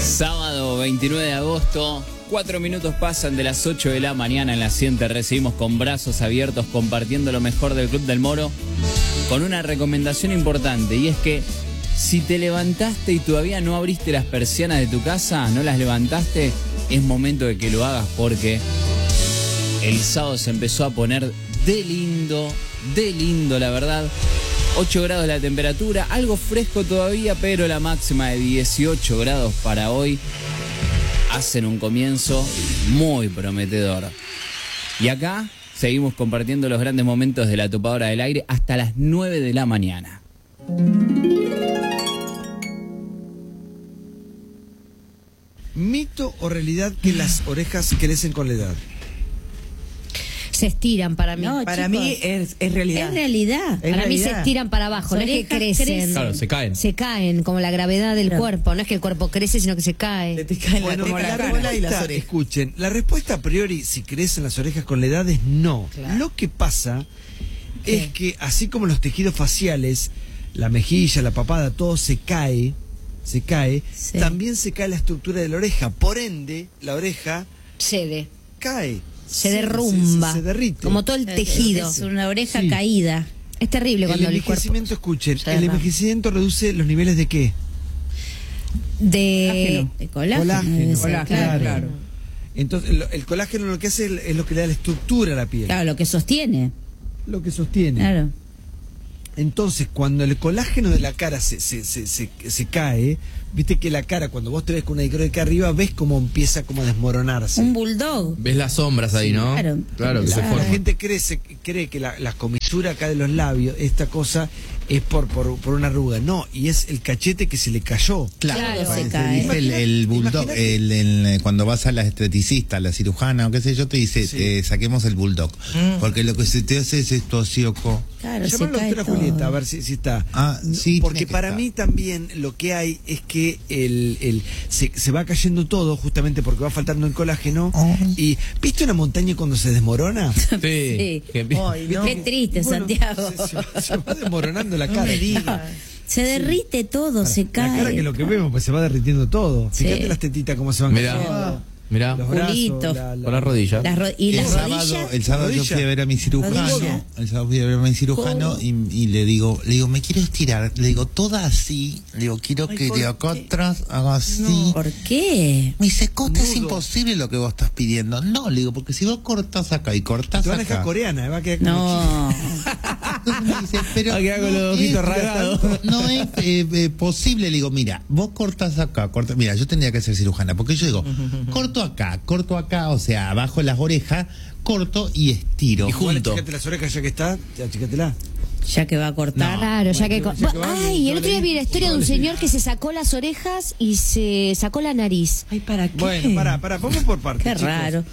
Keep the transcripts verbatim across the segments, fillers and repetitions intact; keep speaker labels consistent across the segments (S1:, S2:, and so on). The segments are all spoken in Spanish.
S1: Sábado veintinueve de agosto, cuatro minutos pasan de las ocho de la mañana en la cien. Te recibimos con brazos abiertos, compartiendo lo mejor del Club del Moro, con una recomendación importante, y es que si te levantaste y todavía no abriste las persianas de tu casa, no las levantaste, es momento de que lo hagas, porque el sábado se empezó a poner de lindo, de lindo, la verdad. ocho grados la temperatura, algo fresco todavía, pero la máxima de dieciocho grados para hoy hacen un comienzo muy prometedor. Y acá seguimos compartiendo los grandes momentos de la Topadora del Aire hasta las nueve de la mañana.
S2: ¿Mito o realidad que las orejas crecen con la edad?
S3: Se estiran para mí.
S4: No,
S5: Para
S4: chicos,
S5: mí es, es realidad.
S4: Es realidad.
S5: Es
S3: Para mí se
S5: realidad.
S3: estiran para abajo, no es que
S4: Orejas
S3: crecen.
S4: crecen.
S1: Claro, se caen.
S3: Se caen, como la gravedad del
S4: Claro.
S3: cuerpo. No es que el cuerpo crece, sino que se
S5: Te,
S3: cae.
S5: te caen
S2: Bueno,
S5: la,
S2: la
S5: la cola y las
S2: respuesta,
S5: orejas.
S2: escuchen, la respuesta a priori, si crecen las orejas con la edad, es no.
S3: Claro.
S2: Lo que pasa
S3: ¿Qué?
S2: es que así como los tejidos faciales, la mejilla, la papada, todo se cae, se cae,
S4: Sí.
S2: también se cae la estructura de la oreja. Por ende, la oreja
S3: Cede.
S2: cae.
S3: Se derrumba.
S2: Se, se derrite.
S3: Como todo el tejido.
S4: Es una oreja
S2: Sí.
S4: caída.
S3: Es terrible
S2: el
S3: cuando el, cuerpo
S2: envejecimiento, escuchen,
S3: se
S2: el
S3: derrama.
S2: envejecimiento reduce los niveles de qué?
S3: de
S4: De colágeno.
S2: Colágeno,
S4: debe ser,
S5: colágeno,
S4: claro.
S5: claro.
S2: Entonces, lo- el colágeno lo que hace es, es lo que le da la estructura a la piel.
S4: Claro, lo que sostiene.
S2: Lo que sostiene.
S4: Claro.
S2: Entonces, cuando el colágeno de la cara se, se, se, se, se cae, viste que la cara, cuando vos te ves con una icro acá arriba, ves cómo empieza como a desmoronarse.
S4: Un bulldog.
S6: Ves las sombras ahí, ¿no?
S4: Claro.
S6: Claro, que se
S4: Claro.
S2: La
S6: forman.
S2: gente cree, se- cree que la, la comisura acá de los labios, esta cosa, es por, por, por una arruga. No, y es el cachete que se le cayó.
S4: Claro, se
S6: Parece,
S4: cae.
S6: dice el, el bulldog,
S2: Imagínate.
S6: el, el- cuando vas a la esteticista, a la cirujana o qué sé yo, te dice,
S2: Sí.
S6: eh, saquemos el bulldog. Porque lo que se te hace es esto, así, oco.
S4: Claro, se
S2: Llamá a la
S4: cae
S2: doctora
S4: todo.
S2: Julieta, a ver si, si está.
S6: Ah, sí,
S2: Porque
S6: tiene que
S2: para
S6: estar.
S2: mí también lo que hay es que el, el se, se va cayendo todo justamente porque va faltando el colágeno.
S6: Ay.
S2: Y ¿viste una montaña cuando se desmorona?
S4: Sí.
S6: Que empie-
S5: Ay, no.
S4: Qué triste,
S2: Bueno,
S4: Santiago.
S2: Se, se- se va desmoronando la
S5: No
S2: cara.
S5: me digas.
S4: Se derrite todo, se
S2: La
S4: cae.
S2: cara que lo que vemos, pues se va derritiendo todo.
S4: Sí.
S2: Fíjate las tetitas cómo se van
S6: Mirá.
S2: cayendo.
S6: Mirá,
S2: Los brazos,
S4: Culito.
S2: la- la-
S6: con la rodilla.
S4: Las ro- y
S6: el
S4: las
S6: sábado,
S4: rodillas.
S6: el sábado yo
S2: Rodilla.
S6: fui a ver a mi cirujano,
S4: Rodilla.
S6: el sábado fui a ver a mi cirujano y, y le digo, le digo, me quiero estirar, le digo, toda así, le digo, quiero
S5: Ay,
S6: que
S5: ¿por
S6: de acá
S5: qué?
S6: atrás haga así.
S4: ¿Por qué?
S6: Me dice, Costa, es
S2: Nudo.
S6: imposible lo que vos estás pidiendo. No, le digo, porque si vos cortás acá y cortás
S2: Te van a dejar
S6: acá.
S2: coreana, va a quedar como
S4: No.
S6: Entonces me dice, pero
S1: Va a quedar con
S6: no
S1: los ojitos
S6: es-
S1: rasgados.
S6: No es eh, eh, posible. Le digo, mira, vos cortás acá, cortás, mira, yo tendría que ser cirujana, porque yo digo, corto acá, corto acá, o sea, abajo de las orejas, corto y estiro.
S1: Y
S2: Igual,
S1: junto.
S2: achicate las orejas ya que está, ya achicatela.
S4: Ya que va a cortar.
S3: Claro, ya que...
S2: Bueno, ya que va,
S3: Ay, el
S2: no
S3: otro día
S2: le-
S3: vi la historia de un
S2: no le-
S3: señor que se sacó las orejas y se sacó la nariz.
S5: Ay, ¿para qué?
S2: Bueno, pará, pará, vamos por partes.
S4: Qué
S2: chicos.
S4: raro.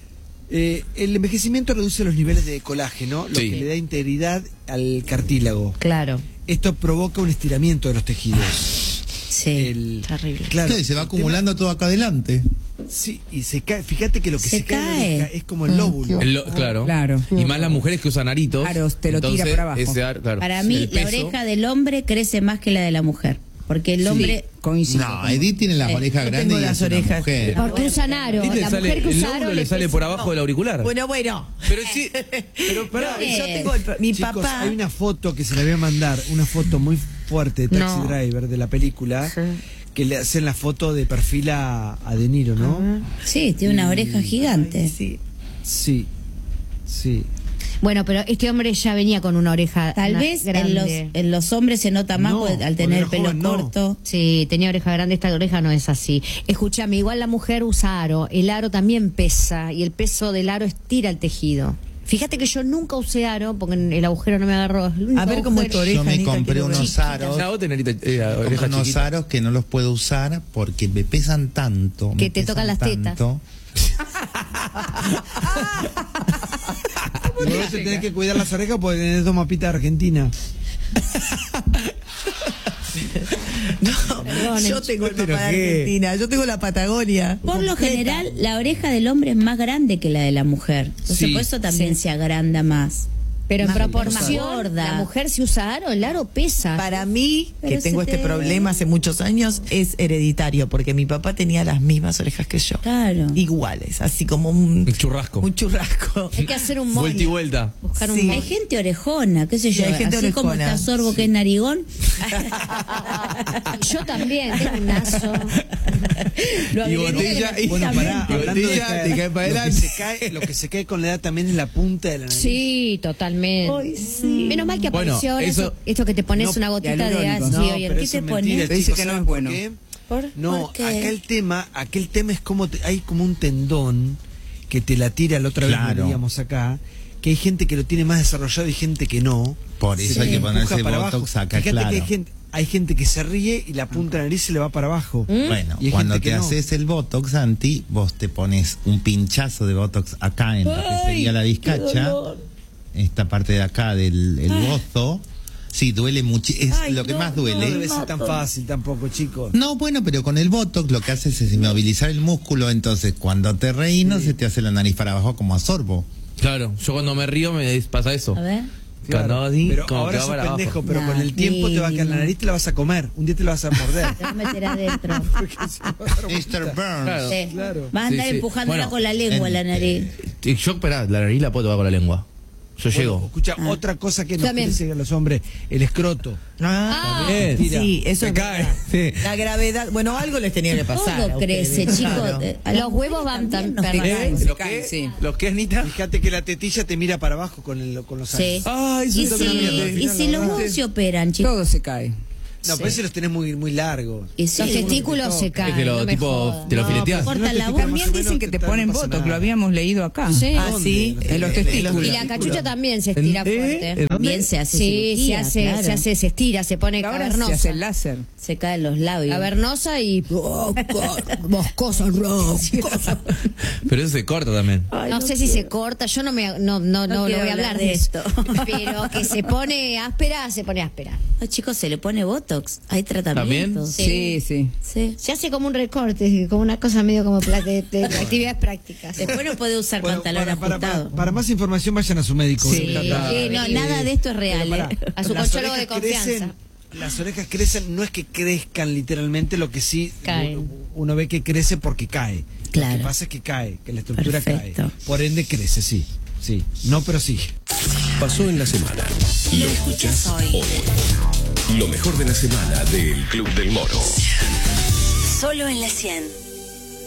S2: Eh, el envejecimiento reduce los niveles de colágeno, lo
S1: Sí.
S2: que le da integridad al cartílago.
S3: Claro.
S2: Esto provoca un estiramiento de los tejidos.
S4: Sí.
S2: El,
S3: Terrible.
S2: claro,
S6: y se va
S2: el
S6: acumulando todo acá adelante.
S2: tema- sí, y se cae. Fíjate que lo que se,
S4: Se
S2: cae, en la
S4: cae.
S2: oreja es como el lóbulo.
S1: El lo- claro.
S5: Claro.
S1: Y más las mujeres que usan aritos.
S5: Claro, te lo tira
S1: entonces,
S5: por abajo.
S1: ese ar- claro,
S4: Para mí,
S1: el
S4: la
S1: peso-
S4: oreja del hombre crece más que la de la mujer. Porque el hombre.
S5: Coincido.
S6: No,
S5: con-
S6: Edith tiene las
S4: Sí.
S6: orejas
S5: Yo
S6: grandes
S5: tengo
S6: y
S5: las
S6: es una
S5: orejas.
S6: mujer.
S3: Porque usan aro.
S1: ¿Y le
S3: La
S1: sale-
S3: mujer que
S1: el
S3: usa
S1: lóbulo
S3: aro
S1: le sale
S3: pesa-
S1: por abajo del auricular?
S5: Bueno, bueno.
S1: Pero sí, pero pará,
S4: No,
S5: Yo
S4: Eh,
S5: tengo el- mi
S2: Chicos,
S5: papá.
S2: hay una foto que se la voy a mandar, una foto muy fuerte de Taxi
S3: No.
S2: Driver de la película,
S3: Sí.
S2: que le hacen la foto de perfil a, a De Niro, ¿no?
S4: Sí, tiene una oreja gigante.
S5: Ay, sí.
S2: Sí, sí.
S3: Bueno, pero este hombre ya venía con una oreja
S4: Tal
S3: na-
S4: vez en
S3: grande.
S4: los, en los hombres se nota más
S2: No,
S4: porque al tener el
S2: cuando
S4: pelo
S2: era joven, no.
S4: corto.
S3: Sí, tenía oreja grande, esta oreja no es así. Escúchame, igual la mujer usa aro, el aro también pesa y el peso del aro estira el tejido. Fíjate que yo nunca usé aro porque el agujero no me agarró. El único
S5: A ver cómo es
S3: agujero-
S5: tu oreja.
S6: Yo me
S5: Anita,
S6: compré
S5: quiero ver.
S6: unos aros,
S1: Ya vos tenés arita- eh, oreja
S6: unos
S1: chiquita.
S6: aros que no los puedo usar porque me pesan tanto.
S3: Que
S6: me
S3: te
S6: pesan
S3: tocan las tetas.
S6: tanto.
S2: Y vos te tenés que cuidar las orejas porque tenés dos mapitas de Argentina.
S5: No,
S3: Perdonen.
S5: yo tengo el
S2: Pero
S5: papá de
S2: qué.
S5: Argentina, yo tengo la Patagonia.
S4: Por lo
S5: completa.
S4: general, la oreja del hombre es más grande que la de la mujer. Entonces,
S2: Sí.
S4: por eso también
S3: Sí.
S4: se agranda más.
S3: Pero en
S4: Más
S3: proporción,
S4: gorda.
S3: la mujer si usa aro, el aro pesa.
S5: Para mí,
S4: Pero
S5: que tengo
S4: se
S5: este
S4: te-
S5: problema hace muchos años, es hereditario, porque mi papá tenía las mismas orejas que yo.
S4: Claro.
S5: Iguales, así como un,
S7: Un churrasco.
S5: un churrasco.
S3: Hay que hacer un moño.
S7: Vuelta y vuelta.
S3: Buscar un
S5: Sí.
S3: moño.
S4: Hay gente orejona, qué sé yo,
S5: Sí, hay gente
S4: así como
S5: orejona.
S4: está Sorbo que es narigón.
S3: Yo también, tengo un naso.
S4: Lo
S7: Y
S4: agregué
S7: botella,
S4: de-
S7: y-
S2: Bueno,
S4: también.
S2: pará,
S7: Y
S2: hablando de
S7: botella,
S2: caer,
S7: te cae para
S2: lo que
S7: adelante.
S2: se cae, lo que se cae con la edad también es la punta de la nariz.
S3: Sí, totalmente.
S5: Ay, sí.
S3: Menos mal que
S7: Bueno,
S3: apareció ahora
S7: eso-
S3: eso, esto que te pones
S2: No,
S3: una gotita de
S8: hialurónico.
S3: ácido
S2: No,
S3: y
S2: pero
S3: el-
S4: ¿Qué
S2: eso
S4: te
S2: es
S4: pones?
S2: mentira,
S8: Te dice
S2: chicos,
S8: que no
S2: ¿saben
S8: es bueno.
S2: por qué?
S4: ¿Por-
S2: No,
S4: por qué?
S2: acá el tema, aquel tema es como te- hay como un tendón que te la tira la otra vez
S6: Claro.
S2: lo veíamos acá, que hay gente que lo tiene más desarrollado y gente que no.
S6: Por eso
S2: Sí.
S6: hay que
S2: Empuja
S6: ponerse
S2: para
S6: botox
S2: abajo.
S6: acá,
S2: Fíjate
S6: claro.
S2: que hay gente, hay gente que se ríe y la punta de la nariz se le va para abajo.
S6: Bueno,
S2: Y hay
S6: cuando
S2: gente
S6: te
S2: que no.
S6: haces el botox, Santi, vos te pones un pinchazo de botox acá en lo que sería la discacha, esta parte de acá del el bozo. Sí, duele mucho, es
S4: Ay,
S6: lo que
S4: no,
S6: más
S2: No
S6: duele.
S2: debe ser tan fácil tampoco, chicos.
S6: No, bueno, pero con el botox lo que haces es inmovilizar el músculo, entonces cuando te reís no se te hace la nariz para abajo como a sorbo.
S7: Claro, yo cuando me río me pasa eso.
S4: A ver.
S7: Cuando hago así,
S2: Pero
S7: como
S2: ahora
S7: que va
S2: sos
S7: para abajo.
S2: pendejo, pero con el
S4: Nah,
S2: tiempo te va a caer la
S4: mínimo.
S2: nariz, te la vas a comer. Un día te la vas a morder.
S4: Te vas a meter adentro.
S2: Porque si no va a dar
S6: mister
S2: vuelta.
S6: Burns.
S7: Claro.
S4: Sí.
S2: Claro.
S4: Vas a
S7: Sí,
S4: andar
S7: sí.
S4: empujándola
S7: Bueno,
S4: con la lengua
S6: en-
S4: la nariz.
S7: Y yo, espera, la nariz la puedo tocar con la lengua. Yo
S2: Bueno,
S7: llego.
S2: escucha,
S4: Ah.
S2: otra cosa que nos
S3: También.
S2: dicen los hombres, el escroto.
S5: Ah,
S7: También.
S5: sí, eso
S7: Se
S5: es
S7: cae.
S5: verdad.
S7: Sí.
S5: La gravedad, bueno, algo les tenía que pasar. a
S4: Todo
S5: ustedes,
S4: crece, chicos.
S5: claro.
S4: Eh, a las
S3: Los huevos
S4: mujeres
S3: van tan
S4: también nos
S3: perdidos.
S4: caen.
S7: ¿Lo
S8: caen,
S7: que?
S8: sí.
S7: ¿Lo que es, Nita?
S2: Fíjate que la tetilla te mira para abajo con, el, con los
S4: Sí.
S2: años.
S7: Ay,
S4: Y
S7: siento que
S4: si,
S7: no me
S4: y si los huevos se operan, chicos.
S8: Todo se cae.
S2: No, pero ese los tenés muy, muy largos.
S4: Y sí,
S3: Los testículos se caen.
S7: Es que lo
S3: no me
S7: tipo,
S3: jodas.
S7: te lo
S2: No,
S7: fileteas.
S2: pero
S4: Corta
S2: si no
S4: la
S2: te
S4: voz.
S2: pican más
S8: También
S2: o menos
S8: dicen que te
S2: tal,
S8: ponen
S2: no pasa
S8: votos,
S2: nada.
S8: lo habíamos leído acá.
S3: Sí.
S5: Ah, sí,
S2: En
S8: los
S3: Y
S8: testículos.
S3: la cachucha también se
S7: ¿En-
S3: estira
S7: eh?
S3: fuerte.
S7: ¿En dónde?
S4: También se hace
S3: Sí, se
S4: cirugía,
S3: hace,
S4: claro.
S3: se hace, se estira, se pone
S8: Ahora se
S3: cavernosa.
S8: hace el láser.
S4: Se caen los labios.
S3: Cavernosa y moscoso, moscoso.
S7: Pero eso se corta también.
S3: No sé si se corta, yo no me no no no, no
S4: quiero
S3: voy a hablar de esto.
S4: esto.
S3: Pero que se pone áspera, se pone áspera.
S4: No, chicos, se le pone botox. Hay tratamientos.
S3: Sí.
S8: Sí, sí.
S4: Sí.
S3: Se hace como un recorte, como una cosa medio como pla- de, de actividades prácticas.
S4: Después no puede usar
S2: Bueno,
S4: pantalón
S2: para, para,
S4: ajustado.
S2: para, para más información vayan a su médico.
S3: Sí,
S2: Claro.
S3: sí,
S4: no,
S3: sí.
S4: nada de esto es
S2: Pero
S4: real.
S2: pará,
S4: ¿eh?
S3: A su
S2: las
S3: conchólogo de
S2: orejas crecen,
S3: confianza.
S2: las orejas crecen, no es que crezcan literalmente, lo que sí
S3: Caen.
S2: u- uno ve que crece porque cae. Lo
S4: Claro.
S2: que pasa es que cae, que la estructura
S4: Perfecto.
S2: cae. Por ende crece, sí. Sí. No, pero sí.
S9: Pasó en la semana. Lo escuchás hoy. Lo mejor de la semana del Club del Moro.
S10: Solo en la cien.